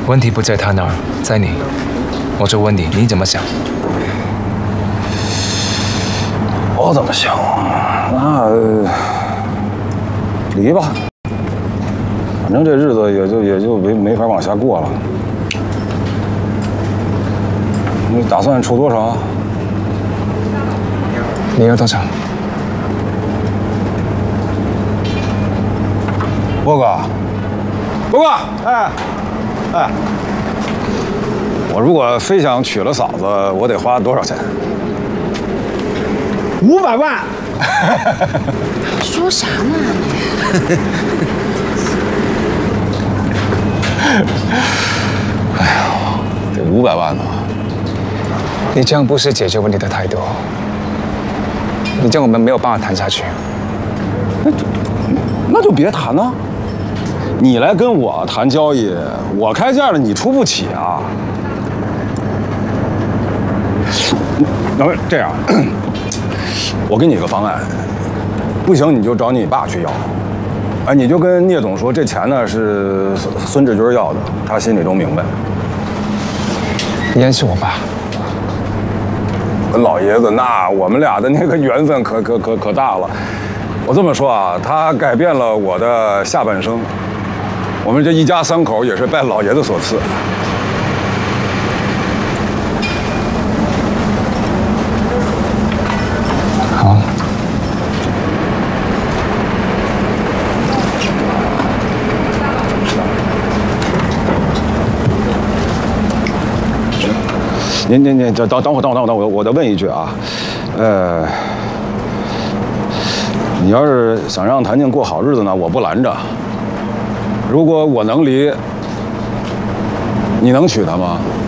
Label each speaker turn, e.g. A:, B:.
A: 问题不在他那儿，在你。我就问你，你怎么想？
B: 我怎么想？那离吧，反正这日子也就没法往下过了。你打算出多少？
A: 你要多少？
B: 波哥，波哥，哎，我如果非想娶了嫂子，我得花多少钱
C: ？500万。
D: 说啥呢？
B: 哎呀，这500万呢？
A: 你这样不是解决问题的态度，你这样我们没有办法谈下去。
B: 那就别谈了。你来跟我谈交易，我开价了，你出不起啊。那这样，我给你个方案，不行你就找你爸去要。哎，你就跟聂总说，这钱呢是孙志军要的，他心里都明白。
A: 你认识我爸？
B: 跟老爷子那我们俩的那个缘分可大了。我这么说啊，他改变了我的下半生。我们这一家3口也是拜老爷子所赐。
A: 好。
B: 您等会儿，我再问一句啊，你要是想让谭静过好日子呢，我不拦着。如果我能离，你能娶她吗？